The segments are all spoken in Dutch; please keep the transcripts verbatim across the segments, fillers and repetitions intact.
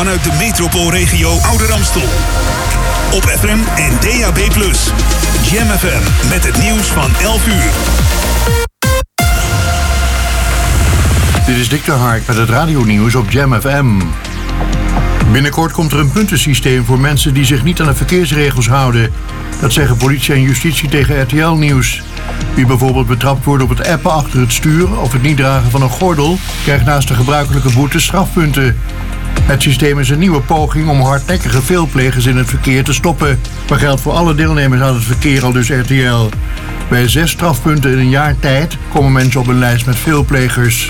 vanuit de metropoolregio Ouder Amstel. Op F M en D A B plus. Jam F M met het nieuws van elf uur. Dit is Dick de Hark met het radionieuws op Jam F M. Binnenkort komt er een puntensysteem voor mensen die zich niet aan de verkeersregels houden. Dat zeggen politie en justitie tegen R T L Nieuws. Wie bijvoorbeeld betrapt wordt op het appen achter het stuur of het niet dragen van een gordel, krijgt naast de gebruikelijke boete strafpunten. Het systeem is een nieuwe poging om hardnekkige veelplegers in het verkeer te stoppen. Maar geldt voor alle deelnemers aan het verkeer, al dus R T L. Bij zes strafpunten in een jaar tijd komen mensen op een lijst met veelplegers.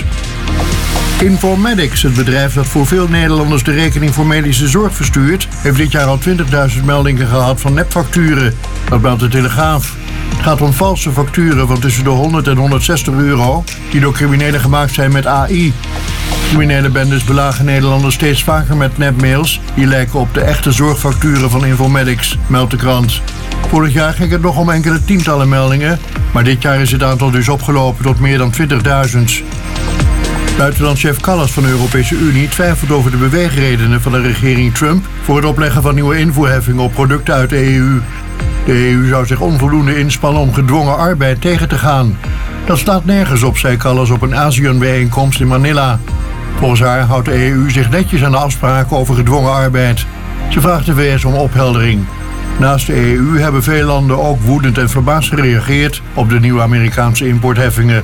Informatics, het bedrijf dat voor veel Nederlanders de rekening voor medische zorg verstuurt, heeft dit jaar al twintigduizend meldingen gehad van nepfacturen. Dat meldt de Telegraaf. Het gaat om valse facturen van tussen de honderd en honderdzestig euro die door criminelen gemaakt zijn met A I. Criminele bendes belagen Nederlanders steeds vaker met nepmails die lijken op de echte zorgfacturen van Informatics, meldt de krant. Vorig jaar ging het nog om enkele tientallen meldingen, maar dit jaar is het aantal dus opgelopen tot meer dan twintigduizend. Buitenlandchef Kallas van de Europese Unie twijfelt over de beweegredenen van de regering Trump voor het opleggen van nieuwe invoerheffingen op producten uit de E U. De E U zou zich onvoldoende inspannen om gedwongen arbeid tegen te gaan. Dat slaat nergens op, zei Kallas op een ASEAN-bijeenkomst in Manila. Volgens haar houdt de E U zich netjes aan de afspraken over gedwongen arbeid. Ze vraagt de V S om opheldering. Naast de E U hebben veel landen ook woedend en verbaasd gereageerd op de nieuwe Amerikaanse importheffingen.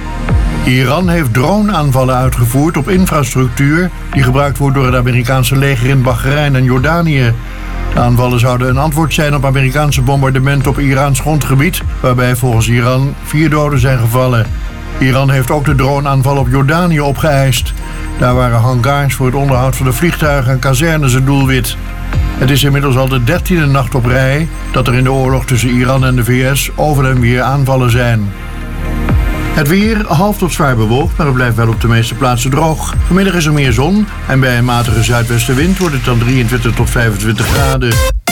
Iran heeft drone-aanvallen uitgevoerd op infrastructuur die gebruikt wordt door het Amerikaanse leger in Bahrein en Jordanië. De aanvallen zouden een antwoord zijn op Amerikaanse bombardementen op Iraans grondgebied, waarbij volgens Iran vier doden zijn gevallen. Iran heeft ook de drone-aanval op Jordanië opgeëist. Daar waren hangars voor het onderhoud van de vliegtuigen en kazernes het doelwit. Het is inmiddels al de dertiende nacht op rij dat er in de oorlog tussen Iran en de V S over en weer aanvallen zijn. Het weer half tot zwaar bewolkt, maar het blijft wel op de meeste plaatsen droog. Vanmiddag is er meer zon en bij een matige zuidwestenwind wordt het dan drieëntwintig tot vijfentwintig graden.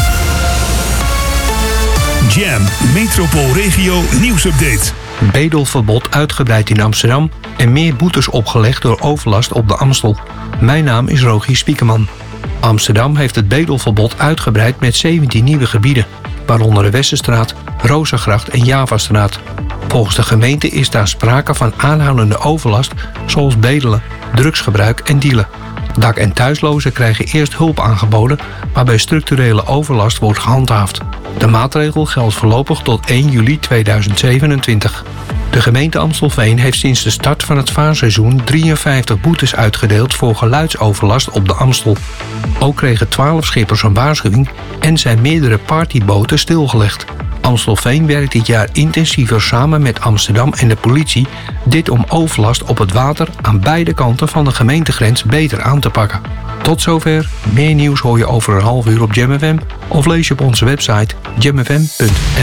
Jam Metropoolregio nieuwsupdate. Bedelverbod uitgebreid in Amsterdam en meer boetes opgelegd door overlast op de Amstel. Mijn naam is Rogier Spiekerman. Amsterdam heeft het bedelverbod uitgebreid met zeventien nieuwe gebieden, waaronder de Westerstraat, Rozengracht en Javastraat. Volgens de gemeente is daar sprake van aanhoudende overlast zoals bedelen, drugsgebruik en dealen. Dak- en thuislozen krijgen eerst hulp aangeboden, waarbij structurele overlast wordt gehandhaafd. De maatregel geldt voorlopig tot één juli tweeduizend zevenentwintig. De gemeente Amstelveen heeft sinds de start van het vaarseizoen drieënvijftig boetes uitgedeeld voor geluidsoverlast op de Amstel. Ook kregen twaalf schippers een waarschuwing en zijn meerdere partyboten stilgelegd. Amstelveen werkt dit jaar intensiever samen met Amsterdam en de politie, dit om overlast op het water aan beide kanten van de gemeentegrens beter aan te pakken. Tot zover. Meer nieuws hoor je over een half uur op Jam F M of lees je op onze website jam f m punt n l.